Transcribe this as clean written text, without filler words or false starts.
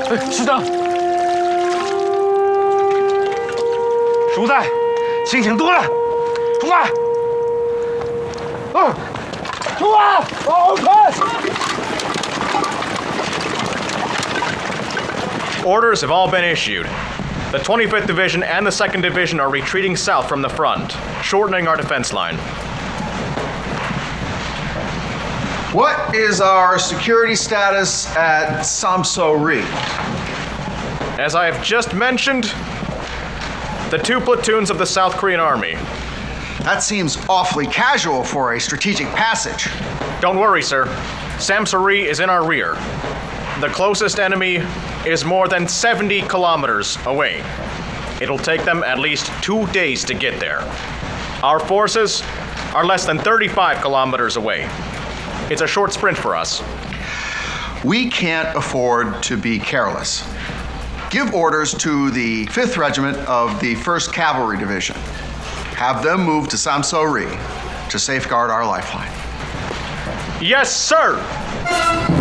师长，叔在，清醒多了，出发！出发！快！ Orders have all been issued. The 25th Division and the 2nd Division are retreating south from the front, shortening our defense line. What is our security status at Samso-ri? As I have just mentioned, the 2 platoons of the South Korean Army. That seems awfully casual for a strategic passage. Don't worry, sir. Samso-ri is in our rear. The closest enemy is more than 70 kilometers away. It'll take them at least 2 days to get there. Our forces are less than 35 kilometers away. It's a short sprint for us. We can't afford to be careless. Give orders to the 5th Regiment of the 1st Cavalry Division. Have them move to Samso-ri to safeguard our lifeline. Yes, sir!